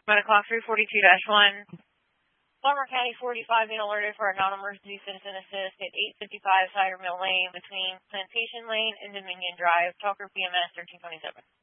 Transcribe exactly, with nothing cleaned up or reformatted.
Medical three forty-two dash one. Palmer County forty-five being alerted for a non-emergency citizen assist at eight fifty-five Cider Mill Lane between Plantation Lane and Dominion Drive. Talker P M S thirteen twenty-seven.